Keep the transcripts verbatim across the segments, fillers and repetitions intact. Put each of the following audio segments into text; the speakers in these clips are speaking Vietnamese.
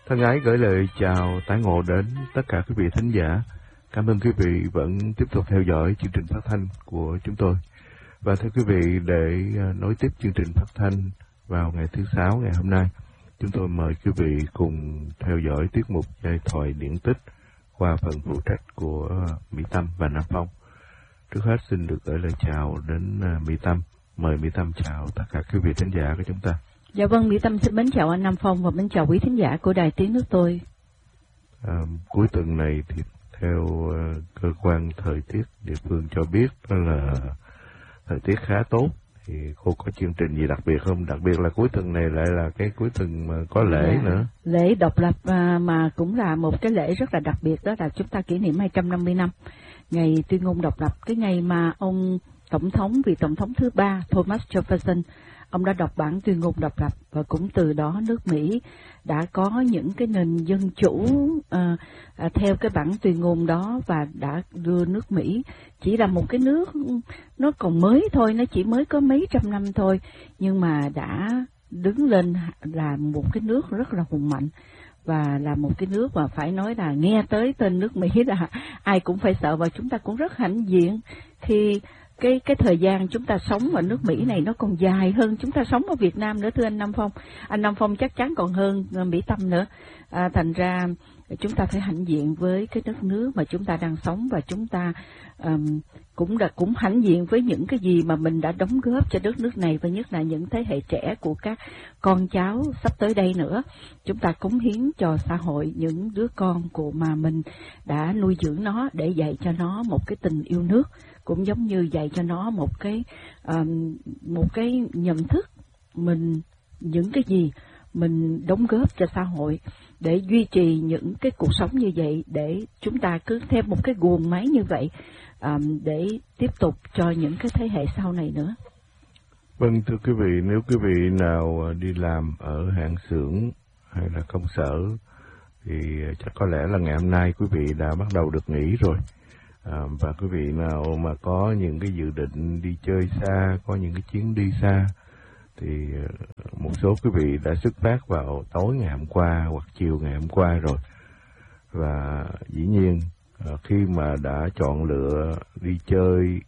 Thân ái gửi lời chào tái ngộ đến tất cả quý vị thính giả. Cảm ơn quý vị vẫn tiếp tục theo dõi chương trình phát thanh của chúng tôi. Và thưa quý vị, để nối tiếp chương trình phát thanh vào ngày thứ Sáu ngày hôm nay, chúng tôi mời quý vị cùng theo dõi tiết mục giai thoại điển tích qua phần phụ trách của Mỹ Tâm và Nam Phong. Trước hết xin được gửi lời chào đến Mỹ Tâm. Mời Mỹ Tâm chào tất cả quý vị thính giả của chúng ta. Dạ vâng, Mỹ Tâm xin mến chào anh Nam Phong và mến chào quý thính giả của Đài Tiếng Nước Tôi. À, cuối tuần này thì theo uh, cơ quan thời tiết địa phương cho biết đó là thời tiết khá tốt. Thì cô có chương trình gì đặc biệt không? Đặc biệt là cuối tuần này lại là cái cuối tuần mà có lễ dạ, nữa. Lễ độc lập à, mà cũng là một cái lễ rất là đặc biệt, đó là chúng ta kỷ niệm hai trăm năm mươi năm ngày tuyên ngôn độc lập. Cái ngày mà ông Tổng thống, vị Tổng thống thứ ba Thomas Jefferson, ông đã đọc bản tuyên ngôn độc lập, và cũng từ đó nước Mỹ đã có những cái nền dân chủ à, à, theo cái bản tuyên ngôn đó, và đã đưa nước Mỹ, chỉ là một cái nước nó còn mới thôi, nó chỉ mới có mấy trăm năm thôi, nhưng mà đã đứng lên là một cái nước rất là hùng mạnh, và là một cái nước mà phải nói là nghe tới tên nước Mỹ là ai cũng phải sợ. Và chúng ta cũng rất hãnh diện khi cái cái thời gian chúng ta sống ở nước Mỹ này nó còn dài hơn chúng ta sống ở Việt Nam nữa, thưa anh Nam Phong. Anh Nam Phong chắc chắn còn hơn Mỹ Tâm nữa. À, thành ra chúng ta phải hãnh diện với cái đất nước mà chúng ta đang sống, và chúng ta um, cũng đã cũng hãnh diện với những cái gì mà mình đã đóng góp cho đất nước này, và nhất là những thế hệ trẻ của các con cháu sắp tới đây nữa. Chúng ta cống hiến cho xã hội những đứa con của mà mình đã nuôi dưỡng nó, để dạy cho nó một cái tình yêu nước, cũng giống như dạy cho nó một cái um, một cái nhận thức mình những cái gì mình đóng góp cho xã hội, để duy trì những cái cuộc sống như vậy, để chúng ta cứ thêm một cái guồng máy như vậy um, để tiếp tục cho những cái thế hệ sau này nữa. Vâng, thưa quý vị, nếu quý vị nào đi làm ở hãng xưởng hay là công sở thì chắc có lẽ là ngày hôm nay quý vị đã bắt đầu được nghỉ rồi. À, và quý vị nào mà có những cái dự định đi chơi xa, có những cái chuyến đi xa, thì một số quý vị đã xuất phát vào tối ngày hôm qua hoặc chiều ngày hôm qua rồi. Và dĩ nhiên khi mà đã chọn lựa đi chơi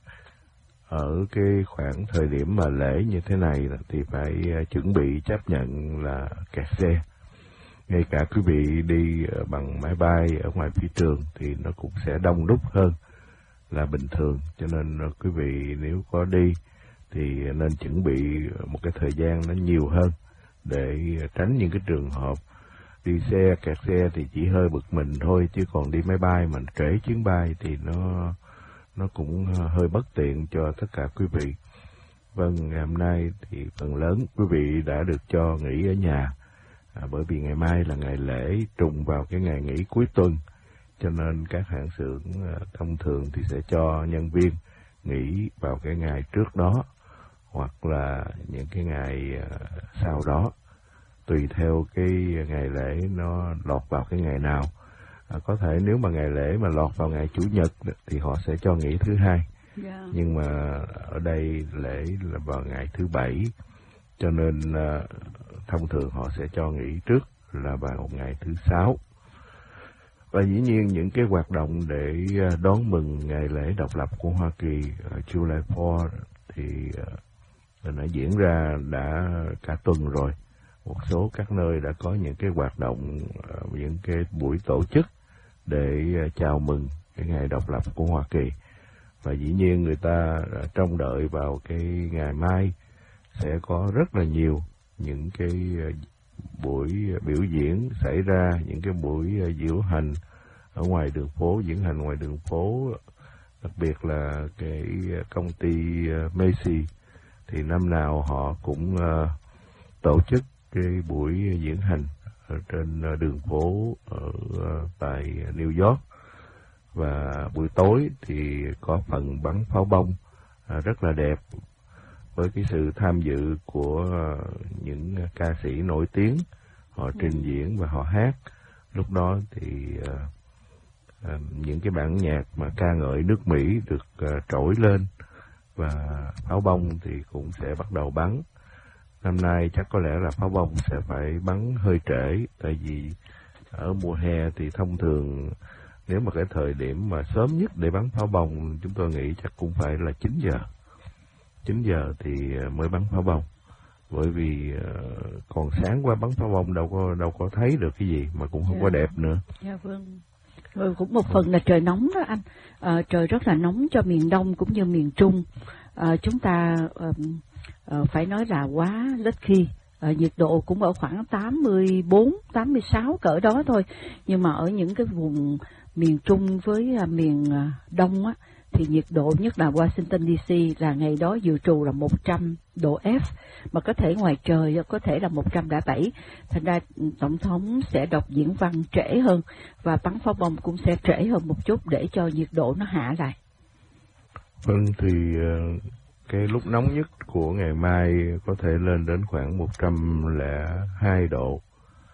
ở cái khoảng thời điểm mà lễ như thế này thì phải chuẩn bị chấp nhận là kẹt xe. Ngay cả quý vị đi bằng máy bay ở ngoài phi trường thì nó cũng sẽ đông đúc hơn là bình thường. Cho nên quý vị nếu có đi thì nên chuẩn bị một cái thời gian nó nhiều hơn, để tránh những cái trường hợp đi xe kẹt xe thì chỉ hơi bực mình thôi, chứ còn đi máy bay mà trễ chuyến bay thì nó nó cũng hơi bất tiện cho tất cả quý vị. Vâng, ngày hôm nay thì phần lớn quý vị đã được cho nghỉ ở nhà, à, bởi vì ngày mai là ngày lễ trùng vào cái ngày nghỉ cuối tuần, cho nên các hãng xưởng à, thông thường thì sẽ cho nhân viên nghỉ vào cái ngày trước đó, hoặc là những cái ngày à, sau đó, tùy theo cái ngày lễ nó lọt vào cái ngày nào. À, có thể nếu mà ngày lễ mà lọt vào ngày Chủ nhật thì họ sẽ cho nghỉ thứ hai. Yeah. Nhưng mà ở đây lễ là vào ngày thứ bảy, cho nên uh, thông thường họ sẽ cho nghỉ trước là vào ngày thứ sáu. Và dĩ nhiên những cái hoạt động để đón mừng ngày lễ độc lập của Hoa Kỳ, uh, July fourth, thì uh, nó diễn ra đã cả tuần rồi. Một số các nơi đã có những cái hoạt động, uh, những cái buổi tổ chức để uh, chào mừng cái ngày độc lập của Hoa Kỳ. Và dĩ nhiên người ta uh, trông đợi vào cái ngày mai sẽ có rất là nhiều những cái uh, buổi biểu diễn xảy ra, những cái buổi uh, diễu hành ở ngoài đường phố, diễn hành ngoài đường phố. Đặc biệt là cái công ty uh, Macy thì năm nào họ cũng uh, tổ chức cái buổi diễn hành ở trên uh, đường phố ở uh, tại New York. Và buổi tối thì có phần bắn pháo bông uh, rất là đẹp, với cái sự tham dự của uh, những ca sĩ nổi tiếng, họ trình diễn và họ hát. Lúc đó thì uh, uh, những cái bản nhạc mà ca ngợi nước Mỹ được uh, trỗi lên, và pháo bông thì cũng sẽ bắt đầu bắn. năm nay chắc có lẽ là pháo bông sẽ phải bắn hơi trễ, tại vì ở mùa hè thì thông thường nếu mà cái thời điểm mà sớm nhất để bắn pháo bông chúng tôi nghĩ chắc cũng phải là chín giờ. chín giờ thì mới bắn pháo bông. Bởi vì uh, còn sáng qua bắn pháo bông đâu có đâu có thấy được cái gì mà cũng không yeah. có đẹp nữa. Dạ yeah, vâng. Rồi cũng một phần là trời nóng đó anh. À, trời rất là nóng cho miền Đông cũng như miền Trung. À, chúng ta uh, uh, phải nói là quá lết khi. À, nhiệt độ cũng ở khoảng tám mươi bốn, tám mươi sáu cỡ đó thôi. Nhưng mà ở những cái vùng miền Trung với uh, miền uh, Đông á, thì nhiệt độ nhất là Washington đê xê là ngày đó dự trù là một trăm độ F, mà có thể ngoài trời có thể là một trăm lẻ bảy. Thành ra Tổng thống sẽ đọc diễn văn trễ hơn và bắn pháo bông cũng sẽ trễ hơn một chút để cho nhiệt độ nó hạ lại. Vâng, thì cái lúc nóng nhất của ngày mai có thể lên đến khoảng một trăm lẻ hai độ.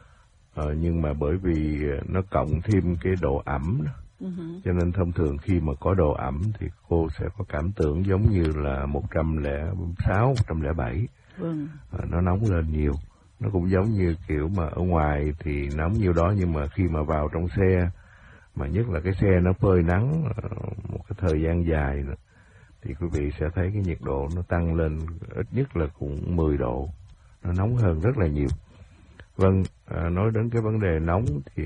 Ờ, nhưng mà bởi vì nó cộng thêm cái độ ẩm đó. Uh-huh. Cho nên thông thường khi mà có độ ẩm thì cô sẽ có cảm tưởng giống như là một trăm lẻ sáu, một trăm lẻ bảy. Uh-huh. À, nó nóng lên nhiều. Nó cũng giống như kiểu mà ở ngoài thì nóng nhiêu đó, nhưng mà khi mà vào trong xe, mà nhất là cái xe nó phơi nắng một cái thời gian dài nữa, thì quý vị sẽ thấy cái nhiệt độ nó tăng lên ít nhất là cũng mười độ. Nó nóng hơn rất là nhiều. Vâng, à, nói đến cái vấn đề nóng thì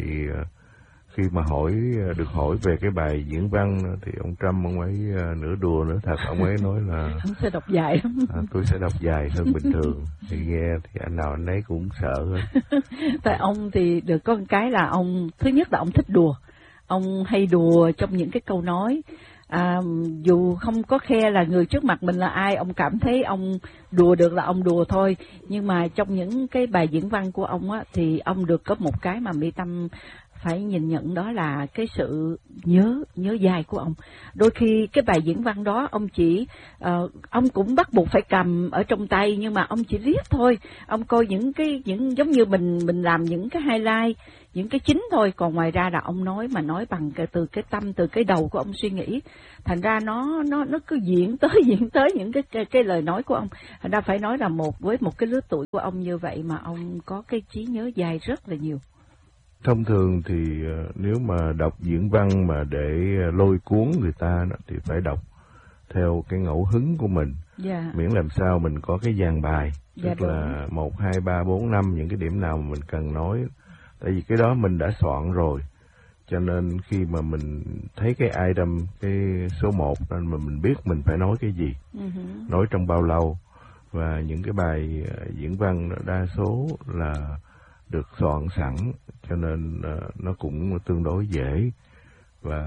khi mà hỏi được hỏi về cái bài diễn văn thì ông Trump ông ấy nửa đùa nửa thật, ông ấy nói là ông sẽ đọc dài lắm. À, tôi sẽ đọc dài hơn bình thường. Thì nghe thì anh nào anh ấy cũng sợ hết. Tại ông thì được có một cái là ông thứ nhất là ông thích đùa, ông hay đùa trong những cái câu nói. À, dù không có khe là người trước mặt mình là ai, ông cảm thấy ông đùa được là ông đùa thôi. Nhưng mà trong những cái bài diễn văn của ông á, thì ông được có một cái mà Mỹ Tâm phải nhìn nhận, đó là cái sự nhớ nhớ dài của ông. Đôi khi cái bài diễn văn đó ông chỉ uh, ông cũng bắt buộc phải cầm ở trong tay, nhưng mà ông chỉ viết thôi. Ông coi những cái những giống như mình mình làm những cái highlight, những cái chính thôi, còn ngoài ra là ông nói mà nói bằng cái, từ cái tâm, từ cái đầu của ông suy nghĩ. Thành ra nó nó nó cứ diễn tới diễn tới những cái cái, cái lời nói của ông. Thành ra phải nói là một với một cái lứa tuổi của ông như vậy mà ông có cái trí nhớ dài rất là nhiều. Thông thường thì nếu mà đọc diễn văn mà để lôi cuốn người ta thì phải đọc theo cái ngẫu hứng của mình. Yeah. Miễn làm sao mình có cái dàn bài, yeah, tức đúng. Là một, hai, ba, bốn, năm, những cái điểm nào mà mình cần nói. Tại vì cái đó mình đã soạn rồi. Cho nên khi mà mình thấy cái item, cái số một, nên mà mình biết mình phải nói cái gì, uh-huh. nói trong bao lâu. Và những cái bài diễn văn đa số là được soạn sẵn, cho nên uh, nó cũng tương đối dễ. Và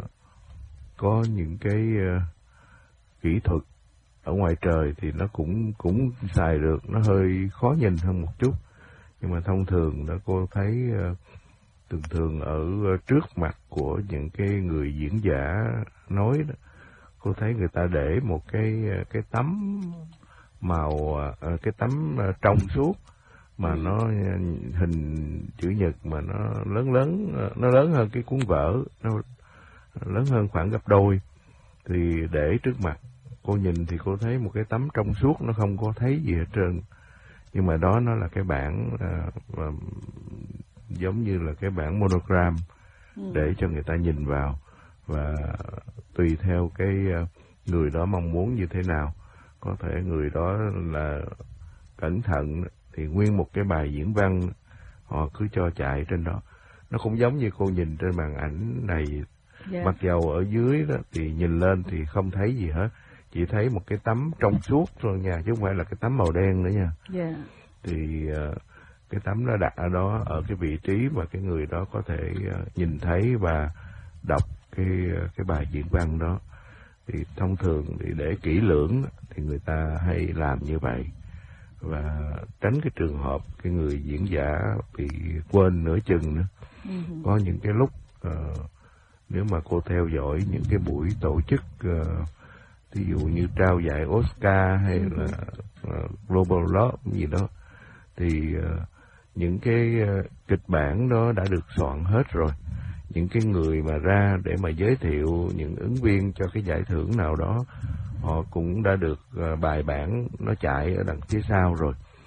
có những cái uh, kỹ thuật ở ngoài trời thì nó cũng cũng xài được, nó hơi khó nhìn hơn một chút. Nhưng mà thông thường đó cô thấy uh, thường thường ở uh, trước mặt của những cái người diễn giả nói đó, cô thấy người ta để một cái uh, cái tấm màu, uh, cái tấm uh, trong suốt, mà nó hình chữ nhật mà nó lớn lớn, nó lớn hơn cái cuốn vở, nó lớn hơn khoảng gấp đôi. Thì để trước mặt cô nhìn thì cô thấy một cái tấm trong suốt, nó không có thấy gì hết trơn. Nhưng mà đó nó là cái bản à, à, giống như là cái bản monogram, ừ. để cho người ta nhìn vào. Và tùy theo cái người đó mong muốn như thế nào, có thể người đó là cẩn thận thì nguyên một cái bài diễn văn họ cứ cho chạy trên đó. Nó cũng giống như cô nhìn trên màn ảnh này, yeah. mặc dầu ở dưới đó thì nhìn lên thì không thấy gì hết, chỉ thấy một cái tấm trong suốt thôi nha, chứ không phải là cái tấm màu đen nữa nha. Yeah. Thì uh, cái tấm nó đặt ở đó, ở cái vị trí mà cái người đó có thể uh, nhìn thấy và đọc cái uh, cái bài diễn văn đó. Thì thông thường thì để kỹ lưỡng thì người ta hay làm như vậy, và tránh cái trường hợp cái người diễn giả bị quên nửa chừng nữa. Uh-huh. Có những cái lúc uh, nếu mà cô theo dõi những cái buổi tổ chức uh, ví dụ như trao giải Oscar hay uh-huh. là uh, Global Love gì đó, thì uh, những cái uh, kịch bản đó đã được soạn hết rồi. Những cái người mà ra để mà giới thiệu những ứng viên cho cái giải thưởng nào đó, họ cũng đã được uh, bài bản nó chạy ở đằng phía sau rồi.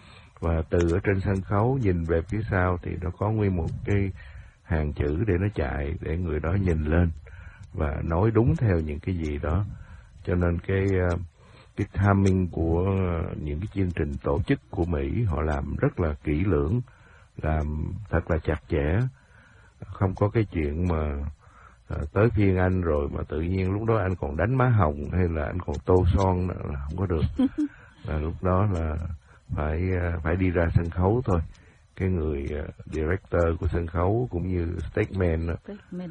và từ ở trên sân khấu nhìn về phía sau thì nó có nguyên một cái hàng chữ để nó chạy, để người đó nhìn lên và nói đúng theo những cái gì đó. Cho nên cái cái timing của những cái chương trình tổ chức của Mỹ họ làm rất là kỹ lưỡng, làm thật là chặt chẽ, không có cái chuyện mà à, tới phiên anh rồi mà tự nhiên lúc đó anh còn đánh má hồng hay là anh còn tô son là không có được. Là lúc đó là phải phải đi ra sân khấu thôi. Cái người uh, director của sân khấu cũng như stage man đó,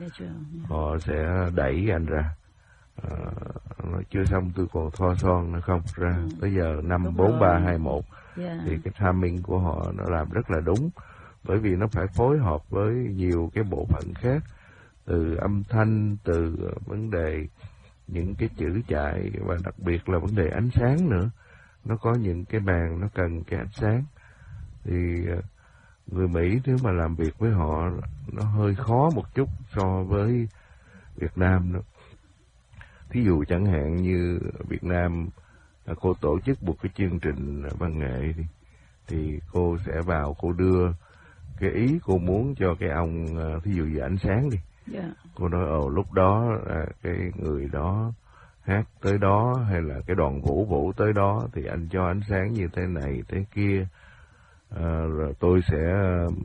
họ sẽ đẩy anh ra. Uh, nói chưa xong tôi còn thoa son nữa không ra. Ừ. Tới giờ năm bốn ba hai một yeah. Thì cái timing của họ nó làm rất là đúng, bởi vì nó phải phối hợp với nhiều cái bộ phận khác, từ âm thanh, từ vấn đề những cái chữ chạy và đặc biệt là vấn đề ánh sáng nữa. Nó có những cái bàn nó cần cái ánh sáng thì uh, người Mỹ nếu mà làm việc với họ nó hơi khó một chút so với Việt Nam nữa. Thí dụ chẳng hạn như Việt Nam cô tổ chức một cái chương trình văn nghệ thì, thì cô sẽ vào cô đưa cái ý cô muốn cho cái ông, thí dụ như ánh sáng đi. Yeah. Cô nói ồ lúc đó cái người đó hát tới đó hay là cái đoàn vũ vũ tới đó thì anh cho ánh sáng như thế này thế kia. À, rồi tôi sẽ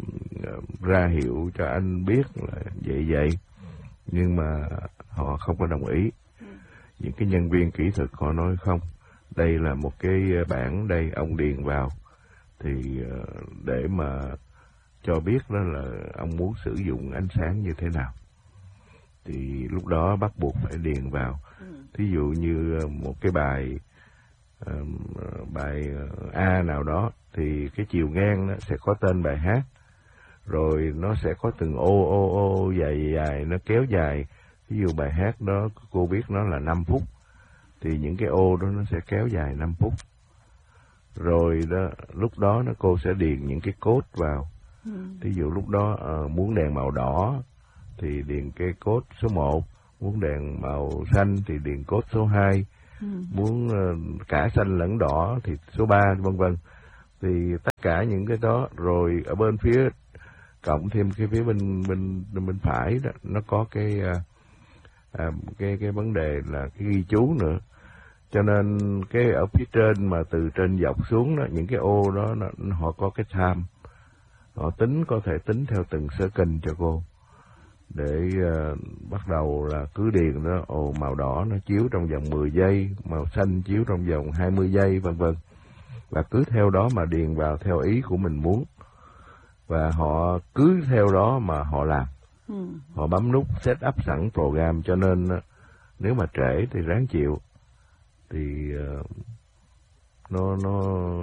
uh, ra hiệu cho anh biết là vậy vậy, nhưng mà họ không có đồng ý. Những cái nhân viên kỹ thuật họ nói không, đây là một cái bảng đây ông điền vào thì uh, để mà cho biết đó là ông muốn sử dụng ánh sáng như thế nào thì lúc đó bắt buộc phải điền vào. Thí dụ như một cái bài uh, bài A nào đó thì cái chiều ngang nó sẽ có tên bài hát, rồi nó sẽ có từng ô ô ô dài dài nó kéo dài. Ví dụ bài hát đó cô biết nó là năm phút thì những cái ô đó nó sẽ kéo dài năm phút. Rồi đó lúc đó nó cô sẽ điền những cái code vào. Ừ. Ví dụ lúc đó uh, muốn đèn màu đỏ thì điền cái code số một, muốn đèn màu xanh thì điền code số hai. Ừ. Muốn uh, cả xanh lẫn đỏ thì số ba, vân vân. Thì tất cả những cái đó, rồi ở bên phía cộng thêm cái phía bên bên bên phải đó nó có cái à, cái cái vấn đề là cái ghi chú nữa. Cho nên cái ở phía trên mà từ trên dọc xuống đó, những cái ô đó nó, họ có cái time, họ tính có thể tính theo từng second cho cô, để uh, bắt đầu là cứ điền đó, ồ màu đỏ nó chiếu trong vòng mười giây, màu xanh chiếu trong vòng hai mươi giây, vân vân. Và cứ theo đó mà điền vào theo ý của mình muốn. Và họ cứ theo đó mà họ làm. Ừ. Họ bấm nút set up sẵn program, cho nên nếu mà trễ thì ráng chịu. Thì uh, nó nó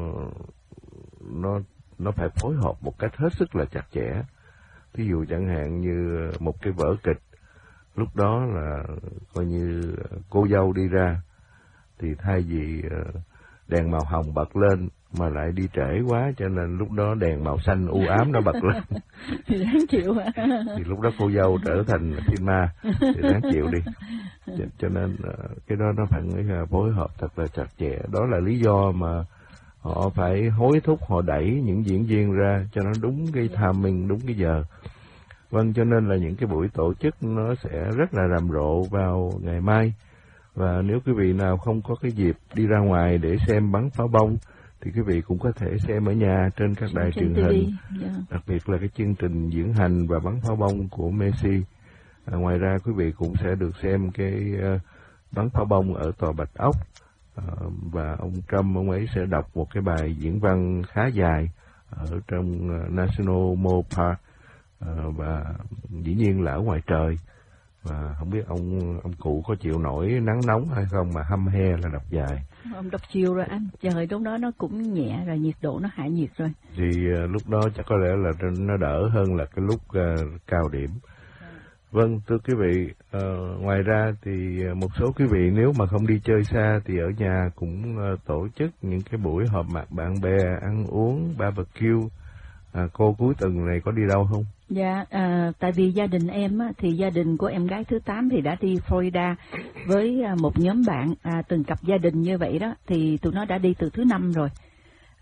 nó nó phải phối hợp một cách hết sức là chặt chẽ. Ví dụ chẳng hạn như một cái vở kịch, lúc đó là coi như cô dâu đi ra thì thay vì uh, đèn màu hồng bật lên mà lại đi trễ quá, cho nên lúc đó đèn màu xanh u ám nó bật lên. Thì đáng chịu hả? Thì lúc đó cô dâu trở thành thiên ma, thì đáng chịu đi. Cho, cho nên cái đó nó phải phối hợp thật là chặt chẽ. Đó là lý do mà họ phải hối thúc, họ đẩy những diễn viên ra cho nó đúng cái timing, đúng cái giờ. Vâng, cho nên là những cái buổi tổ chức nó sẽ rất là rầm rộ vào ngày mai. Và nếu quý vị nào không có cái dịp đi ra ngoài để xem bắn pháo bông thì quý vị cũng có thể xem ở nhà trên các đài truyền hình, yeah. Đặc biệt là cái chương trình diễn hành và bắn pháo bông của Messi. À, ngoài ra quý vị cũng sẽ được xem cái uh, bắn pháo bông ở tòa Bạch Ốc, uh, và ông Trump ông ấy sẽ đọc một cái bài diễn văn khá dài ở trong uh, National Mall Park, uh, và dĩ nhiên là ở ngoài trời. Và không biết ông ông cụ có chịu nổi nắng nóng hay không mà hăm he là đọc dài. Ông đọc chiều rồi anh, trời lúc đó nó cũng nhẹ rồi, nhiệt độ nó hạ nhiệt rồi. Thì uh, lúc đó chắc có lẽ là nó đỡ hơn là cái lúc uh, cao điểm. À. Vâng, thưa quý vị, uh, ngoài ra thì một số quý vị nếu mà không đi chơi xa thì ở nhà cũng uh, tổ chức những cái buổi họp mặt bạn bè, ăn uống, barbecue. À, cô cuối tuần này có đi đâu không? Dạ, à, tại vì gia đình em á, thì gia đình của em gái thứ tám thì đã đi Florida với à, một nhóm bạn, à, từng cặp gia đình như vậy đó, thì tụi nó đã đi từ thứ năm rồi.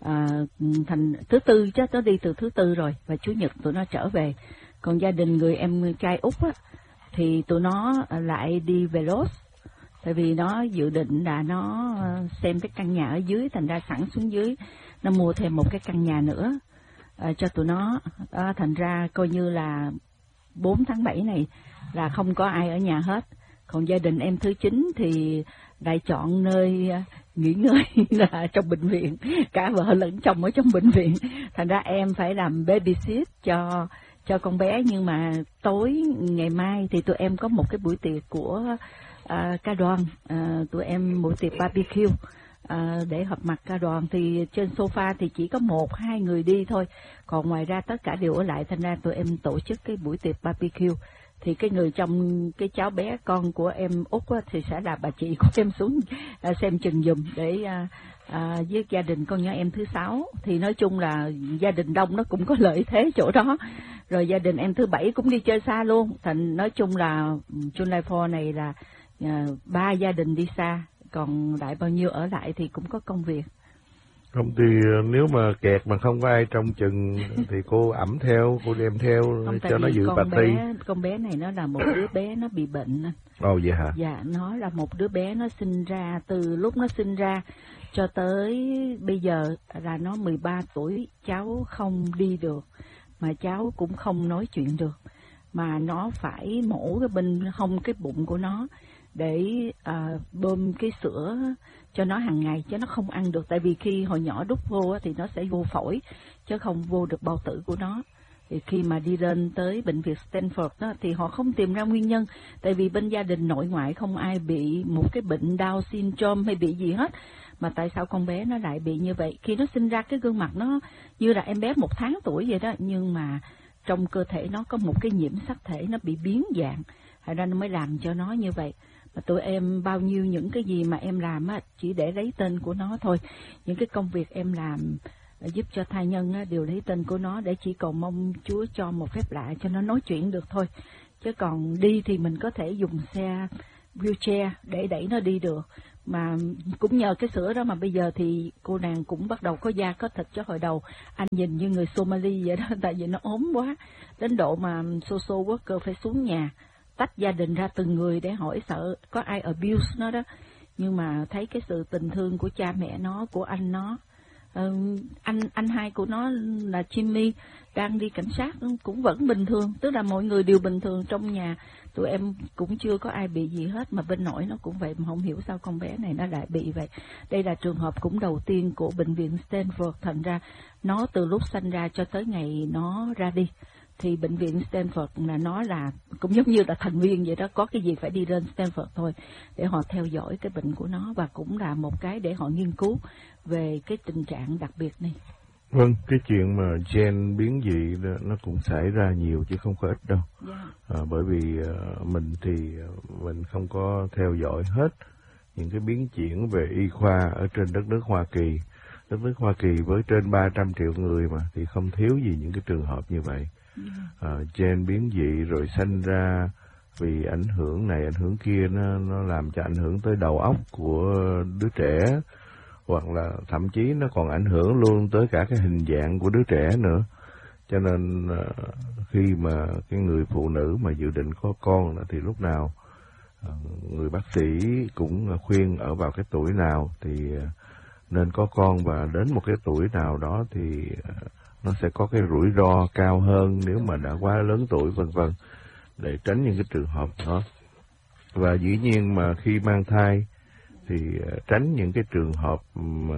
À, thành thứ tư chứ, nó đi từ thứ tư rồi, và chủ nhật tụi nó trở về. Còn gia đình người em trai út á, thì tụi nó lại đi về Los, tại vì nó dự định là nó xem cái căn nhà ở dưới, thành ra sẵn xuống dưới nó mua thêm một cái căn nhà nữa à, cho tụi nó. À, thành ra coi như là bốn tháng bảy này là không có ai ở nhà hết. Còn gia đình em thứ chín thì lại chọn nơi nghỉ ngơi là trong bệnh viện, cả vợ lẫn chồng ở trong bệnh viện. Thành ra em phải làm babysit cho cho con bé. Nhưng mà tối ngày mai thì tụi em có một cái buổi tiệc của à, ca đoàn, à, tụi em buổi tiệc barbecue à, để họp mặt ca đoàn. Thì trên sofa thì chỉ có một hai người đi thôi, còn ngoài ra tất cả đều ở lại. Thành ra tụi em tổ chức cái buổi tiệc barbecue. Thì cái người trong cái cháu bé con của em út á, thì sẽ là bà chị của em xuống à, xem chừng giùm để à, à, với gia đình con nhỏ em thứ sáu. Thì nói chung là gia đình đông nó cũng có lợi thế chỗ đó. Rồi gia đình em thứ bảy cũng đi chơi xa luôn. Thành nói chung là July four này là à, ba gia đình đi xa, còn đại bao nhiêu ở lại thì cũng có công việc. Không thì nếu mà kẹt mà không có ai trong chừng thì cô ẵm theo, cô đem theo không, cho nó dự party. Bé, con bé này nó là một đứa bé nó bị bệnh. Ồ vậy hả? Dạ, nó là một đứa bé nó sinh ra, từ lúc nó sinh ra cho tới bây giờ là nó mười ba tuổi, cháu không đi được, mà cháu cũng không nói chuyện được. Mà nó phải mổ cái bên hông cái bụng của nó để à, bơm cái sữa cho nó hàng ngày, chứ nó không ăn được. Tại vì khi hồi nhỏ đút vô thì nó sẽ vô phổi, chứ không vô được bao tử của nó. Thì khi mà đi lên tới bệnh viện Stanford đó, thì họ không tìm ra nguyên nhân. Tại vì bên gia đình nội ngoại không ai bị một cái bệnh Down syndrome hay bị gì hết. Mà tại sao con bé nó lại bị như vậy? Khi nó sinh ra cái gương mặt nó như là em bé một tháng tuổi vậy đó, nhưng mà trong cơ thể nó có một cái nhiễm sắc thể, nó bị biến dạng, thành ra nó mới làm cho nó như vậy. Mà tụi em bao nhiêu những cái gì mà em làm á, chỉ để lấy tên của nó thôi. Những cái công việc em làm giúp cho thai nhân á, đều lấy tên của nó, để chỉ cầu mong Chúa cho một phép lạ cho nó nói chuyện được thôi. Chứ còn đi thì mình có thể dùng xe wheelchair để đẩy nó đi được. Mà cũng nhờ cái sữa đó mà bây giờ thì cô nàng cũng bắt đầu có da có thịt. Chứ hồi đầu anh nhìn như người Somali vậy đó, tại vì nó ốm quá, đến độ mà social worker phải xuống nhà tách gia đình ra từng người để hỏi sợ có ai abuse nó đó. Nhưng mà thấy cái sự tình thương của cha mẹ nó, của anh nó, uh, anh anh hai của nó là Jimmy đang đi cảnh sát cũng vẫn bình thường. Tức là mọi người đều bình thường trong nhà, tụi em cũng chưa có ai bị gì hết. Mà bên nội nó cũng vậy, mà không hiểu sao con bé này nó lại bị vậy. Đây là trường hợp cũng đầu tiên của bệnh viện Stanford. Thành ra nó từ lúc sanh ra cho tới ngày nó ra đi thì bệnh viện Stanford là nó là cũng giống như là thành viên vậy đó, có cái gì phải đi lên Stanford thôi để họ theo dõi cái bệnh của nó, và cũng là một cái để họ nghiên cứu về cái tình trạng đặc biệt này. Vâng, cái chuyện mà gen biến dị nó cũng xảy ra nhiều chứ không có ít đâu. Yeah. À, bởi vì uh, mình thì mình không có theo dõi hết những cái biến chuyển về y khoa ở trên đất nước Hoa Kỳ. Đất nước Hoa Kỳ với trên ba trăm triệu người mà, thì không thiếu gì những cái trường hợp như vậy. À, gen biến dị rồi sanh ra vì ảnh hưởng này ảnh hưởng kia, nó nó làm cho ảnh hưởng tới đầu óc của đứa trẻ, hoặc là thậm chí nó còn ảnh hưởng luôn tới cả cái hình dạng của đứa trẻ nữa. Cho nên khi mà cái người phụ nữ mà dự định có con thì lúc nào người bác sĩ cũng khuyên ở vào cái tuổi nào thì nên có con, và đến một cái tuổi nào đó thì nó sẽ có cái rủi ro cao hơn nếu mà đã quá lớn tuổi, vân vân, để tránh những cái trường hợp đó. Và dĩ nhiên mà khi mang thai thì tránh những cái trường hợp mà,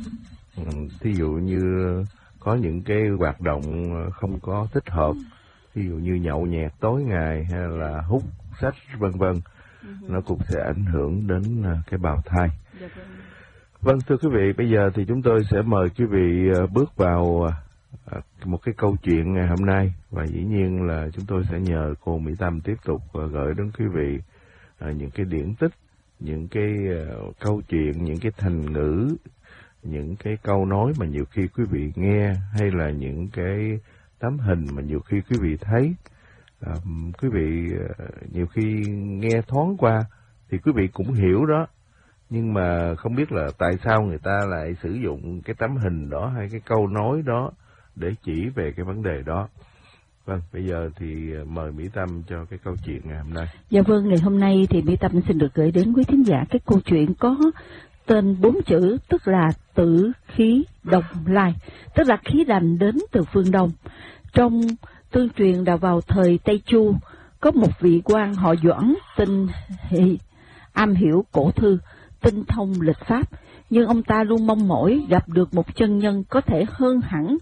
thí dụ như có những cái hoạt động không có thích hợp, ví dụ như nhậu nhẹt tối ngày hay là hút sách vân vân, nó cũng sẽ ảnh hưởng đến cái bào thai. Vâng, thưa quý vị, bây giờ thì chúng tôi sẽ mời quý vị bước vào một cái câu chuyện ngày hôm nay, và dĩ nhiên là chúng tôi sẽ nhờ cô Mỹ Tâm tiếp tục gửi đến quý vị những cái điển tích, những cái câu chuyện, những cái thành ngữ, những cái câu nói mà nhiều khi quý vị nghe, hay là những cái tấm hình mà nhiều khi quý vị thấy. À, quý vị nhiều khi nghe thoáng qua thì quý vị cũng hiểu đó, Nhưng mà không biết là tại sao người ta lại sử dụng cái tấm hình đó hay cái câu nói đó để chỉ về cái vấn đề đó. Vâng, bây giờ thì mời Mỹ Tâm cho cái câu chuyện ngày hôm nay. Dạ vâng, ngày hôm nay thì Mỹ Tâm xin được gửi đến quý thính giả cái câu chuyện có tên bốn chữ, tức là tử khí đồng lai, tức là khí lành đến từ phương Đông. Trong tương truyền đã vào thời Tây Chu, có một vị quan họ Doãn tinh hỷ, am hiểu cổ thư, tinh thông lịch pháp, nhưng ông ta luôn mong mỏi gặp được một chân nhân có thể hơn hẳn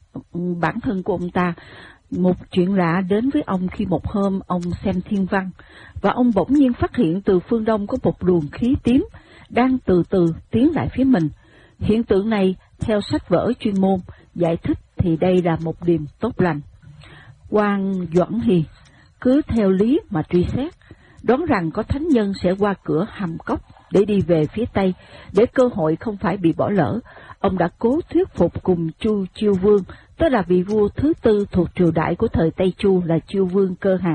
bản thân của ông ta. Một chuyện lạ đến với ông khi một hôm ông xem thiên văn, và ông bỗng nhiên phát hiện từ phương Đông có một luồng khí tím đang từ từ tiến lại phía mình. Hiện tượng này theo sách vở chuyên môn giải thích thì đây là một điềm tốt lành. Quan Doãn Hì cứ theo lý mà truy xét, đoán rằng có thánh nhân sẽ qua cửa Hàm Cốc để đi về phía Tây, để cơ hội không phải bị bỏ lỡ. Ông đã cố thuyết phục cùng Chu Chiêu Vương, tức là vị vua thứ tư thuộc triều đại của thời Tây Chu là Chiêu Vương Cơ Hà,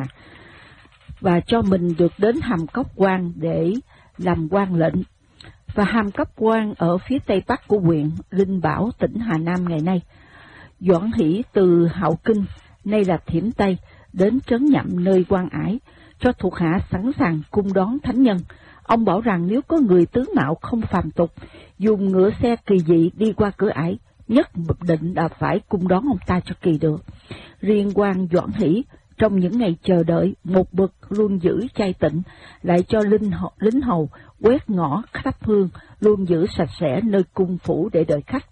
và cho mình được đến Hàm Cốc quan để làm quan lệnh. Và Hàm Cốc quan ở phía tây bắc của huyện Linh Bảo, tỉnh Hà Nam ngày nay. Doãn Hỷ từ Hạo Kinh, nay là Thiểm Tây, đến trấn Nhậm nơi quan ải, cho thuộc hạ sẵn sàng cung đón thánh nhân. Ông bảo rằng nếu có người tướng mạo không phàm tục, dùng ngựa xe kỳ dị đi qua cửa ải, nhất định là phải cung đón ông ta cho kỳ được. Riêng quan Doãn Hỷ, trong những ngày chờ đợi, một bậc luôn giữ chay tịnh, lại cho linh hầu, lính hầu quét ngõ khắp hương, luôn giữ sạch sẽ nơi cung phủ để đợi khách.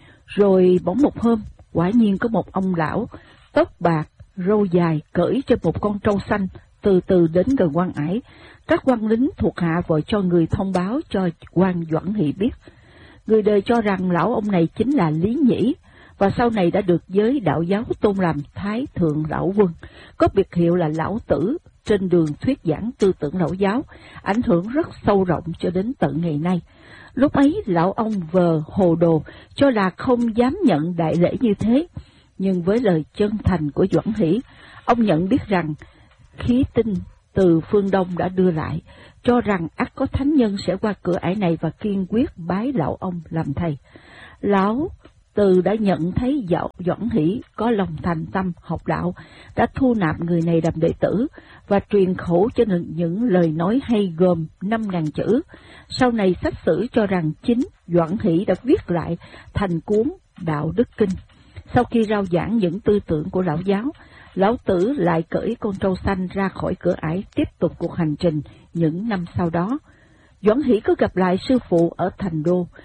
Rồi bỗng một hôm, quả nhiên có một ông lão, tóc bạc, râu dài, cởi trên một con trâu xanh, từ từ đến gần quan ải. Các quan lính thuộc hạ vội cho người thông báo cho quan Doãn Hỷ biết. Người đời cho rằng lão ông này chính là Lý Nhĩ, và sau này đã được giới đạo giáo tôn làm Thái Thượng Lão Quân, có biệt hiệu là Lão Tử, trên đường thuyết giảng tư tưởng lão giáo, ảnh hưởng rất sâu rộng cho đến tận ngày nay. Lúc ấy lão ông vờ hồ đồ, cho là không dám nhận đại lễ như thế, nhưng với lời chân thành của Doãn Hỷ, ông nhận biết rằng khí tinh từ phương Đông đã đưa lại, cho rằng ắt có thánh nhân sẽ qua cửa ải này và kiên quyết bái lão ông làm thầy. Lão Từ đã nhận thấy dạo Doãn Hỷ có lòng thành tâm học đạo, đã thu nạp người này làm đệ tử và truyền khẩu cho những lời nói hay gồm năm ngàn chữ. Sau này sách sử cho rằng chính Doãn Hỷ đã viết lại thành cuốn Đạo Đức Kinh. Sau khi rao giảng những tư tưởng của lão giáo, Lão Tử lại cởi con trâu xanh ra khỏi cửa ải, tiếp tục cuộc hành trình những năm sau đó. Doãn Hỷ có gặp lại sư phụ ở thành đô,